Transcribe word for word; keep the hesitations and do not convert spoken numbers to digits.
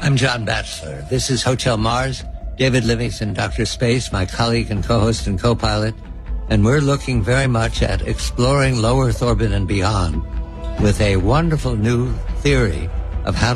I'm John Batchelor. This is Hotel Mars. David Livingston, Doctor Space, my colleague and co-host and co-pilot. And we're looking very much at exploring low Earth orbit and beyond with a wonderful new theory of how